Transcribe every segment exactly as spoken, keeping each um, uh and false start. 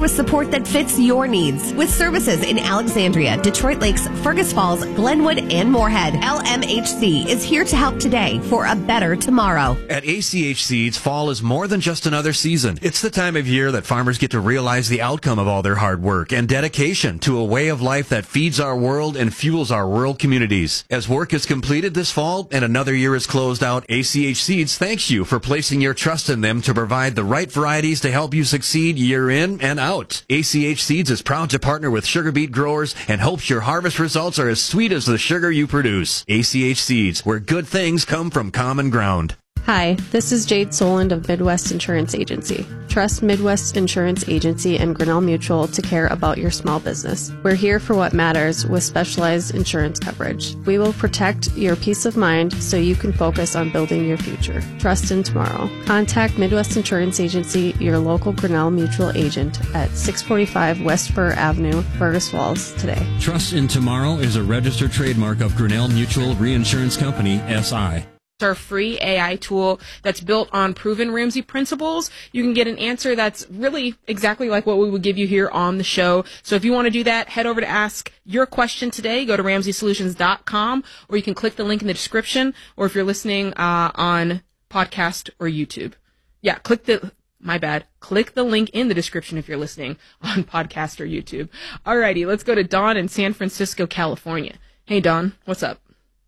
with support that fits your needs. With services in Alexandria, Detroit Lakes, Fergus Falls, Glenwood, and Moorhead, L M H C is here to help today for a better tomorrow. At A C H Seeds, fall is more than just another season. It's the time of year that farmers get to realize the outcome of all their hard work and dedication to a way of life that feeds our world and fuels our rural communities. As work is completed this fall and another year is closed out, A C H Seeds thanks you for placing your trust in them to provide the right varieties to help you succeed year in and out. A C H Seeds is proud to partner with sugar beet growers and hopes your harvest results are as sweet as the sugar you produce. A C H Seeds, where good things come from common ground. Hi, this is Jade Soland of Midwest Insurance Agency. Trust Midwest Insurance Agency and Grinnell Mutual to care about your small business. We're here for what matters with specialized insurance coverage. We will protect your peace of mind so you can focus on building your future. Trust in tomorrow. Contact Midwest Insurance Agency, your local Grinnell Mutual agent at six forty-five West Fir Avenue, Fergus Falls today. Trust in Tomorrow is a registered trademark of Grinnell Mutual Reinsurance Company, S I Our free A I tool that's built on proven Ramsey principles. You can get an answer that's really exactly like what we would give you here on the show. So if you want to do that, head over to Ask Your Question Today. Go to ramsey solutions dot com, or you can click the link in the description, or if you're listening uh, on podcast or YouTube. Yeah, click the, my bad, click the link in the description if you're listening on podcast or YouTube. Alrighty, let's go to Don in San Francisco, California. Hey, Don, what's up?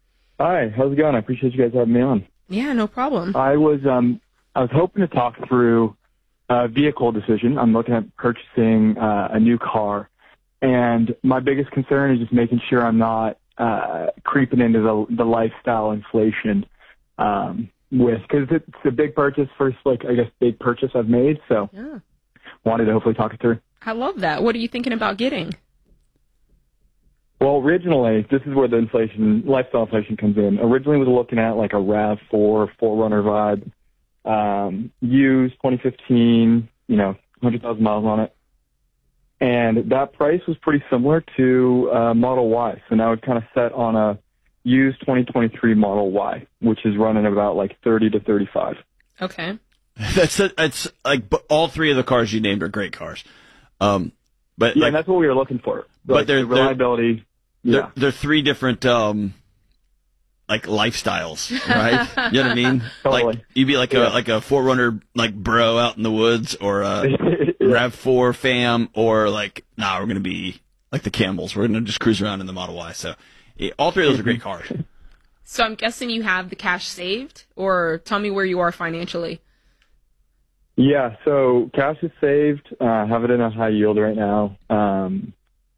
Hi, how's it going? I appreciate you guys having me on. Yeah, no problem. I was um I was hoping to talk through a vehicle decision. I'm looking at purchasing uh, a new car, and my biggest concern is just making sure I'm not uh, creeping into the the lifestyle inflation um, with, because it's a big purchase, first like I guess big purchase I've made. So Yeah. wanted to hopefully talk it through. I love that. What are you thinking about getting? Well, originally, this is where the inflation, lifestyle inflation comes in. Originally, was looking at like a RAV four, four runner vibe, um, used twenty fifteen, you know, one hundred thousand miles on it. And that price was pretty similar to uh, Model Y. So now it's kind of set on a used twenty twenty-three Model Y, which is running about like thirty to thirty-five. Okay. That's a, it's like but all three of the cars you named are great cars. Um, but yeah, like, and that's what we were looking for. But like, they're the reliability. They're, yeah. they're, they're three different um, like lifestyles, right? You know what I mean? Totally. Like you'd be like yeah. a like a four runner like bro out in the woods, or a yeah. RAV four fam, or like nah, we're gonna be like the Campbells. We're gonna just cruise around in the Model Y. So yeah, all three of those are great cars. So I'm guessing you have the cash saved, or tell me where you are financially. Yeah, so cash is saved. Uh, have it in a high yield right now. Um,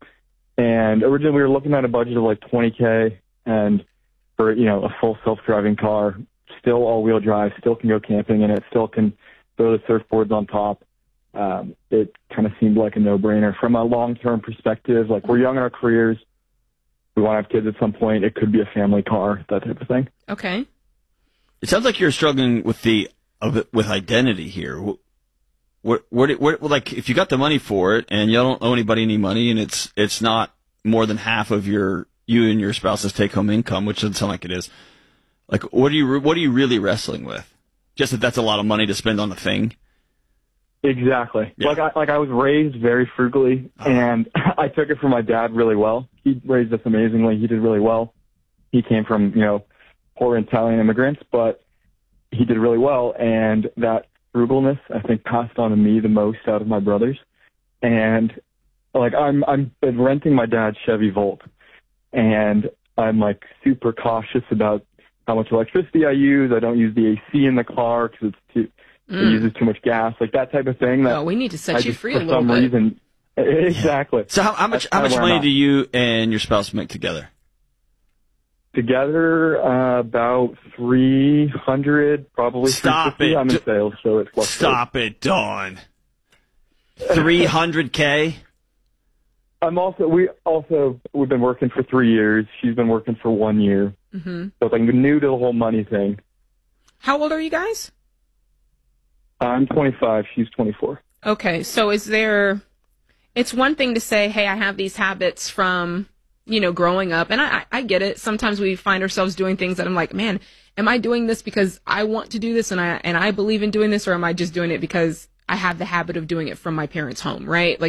and originally we were looking at a budget of like twenty K, and for, you know, a full self-driving car, still all-wheel drive, still can go camping in it, still can throw the surfboards on top. Um, it kind of seemed like a no-brainer. From a long-term perspective, like we're young in our careers, we want to have kids at some point, it could be a family car, that type of thing. Okay. It sounds like you're struggling with the of with identity here. What, what, what, like, if you got the money for it and you don't owe anybody any money, and it's it's not more than half of your you and your spouse's take-home income, which doesn't sound like it is. Like, what are you what are you really wrestling with? Just that that's a lot of money to spend on a thing. Exactly. Yeah. Like I like I was raised very frugally, oh. and I took it from my dad really well. He raised us amazingly. He did really well. He came from, you know, poor Italian immigrants, but he did really well, and that frugalness, I think, passed on to me the most out of my brothers. And like I'm I'm been renting my dad's Chevy Volt, and I'm like super cautious about how much electricity I use. I don't use the A C in the car because it's too mm. it uses too much gas, like that type of thing. That oh, we need to set I you just, free for a little some bit. reason. Exactly. So how, how much how much money do you and your spouse make together? Together, uh, about three hundred, probably. Stop it! I'm in sales, so it's fluctuates. Stop it, Dawn. Three hundred k. I'm also we also we've been working for three years. She's been working for one year, mm-hmm. so it's like new to the whole money thing. How old are you guys? I'm twenty-five. She's twenty-four. Okay, so is there? It's one thing to say, "Hey, I have these habits from." you know, growing up, and I, I get it. Sometimes we find ourselves doing things that I'm like, man, am I doing this because I want to do this and I and I believe in doing this, or am I just doing it because I have the habit of doing it from my parents' home, right? Like,